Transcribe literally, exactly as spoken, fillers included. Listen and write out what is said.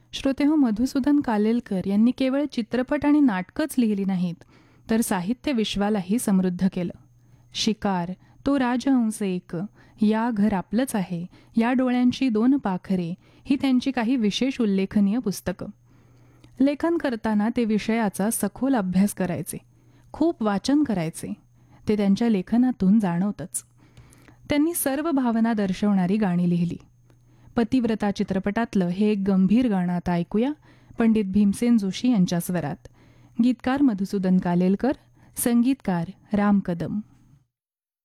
श्रोतेहो, मधुसूदन कालेलकर यांनी केवळ चित्रपट आणि नाटकंच लिहिली नाहीत, तर साहित्य विश्वालाही समृद्ध केलं. शिकार, तो राजहंस एक, या घर आपलंच आहे, या डोळ्यांची दोन पाखरे ही त्यांची काही विशेष उल्लेखनीय पुस्तकं. लेखन करताना ते विषयाचा सखोल अभ्यास करायचे, खूप वाचन करायचे. ते त्यांच्या लेखनातून जाणवतंच. त्यांनी सर्व भावना दर्शवणारी गाणी लिहिली. पतिव्रता चित्रपटातलं हे एक गंभीर गाणं आता ऐकूया, पंडित भीमसेन जोशी यांच्या स्वरात. गीतकार मधुसूदन कालेलकर, संगीतकार राम कदम.